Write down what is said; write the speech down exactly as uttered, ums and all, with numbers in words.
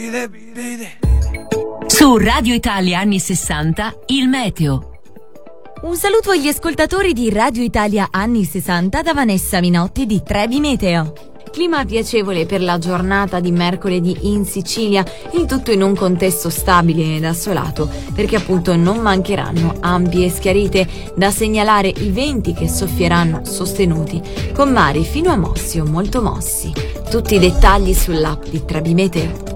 Su Radio Italia anni sessanta, il meteo. Un saluto agli ascoltatori di Radio Italia anni sessanta da Vanessa Minotti di Trebi Meteo. Clima piacevole per la giornata di mercoledì in Sicilia, il tutto in un contesto stabile ed assolato, perché appunto non mancheranno ampie schiarite. Da segnalare i venti che soffieranno sostenuti, con mari fino a mossi o molto mossi. Tutti i dettagli sull'app di Trebi Meteo.